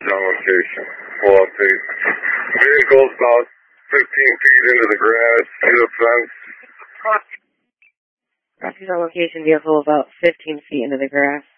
on location. Full update. Vehicle's about 15 feet into the grass, to the fence. Roger's on location, vehicle about 15 feet into the grass.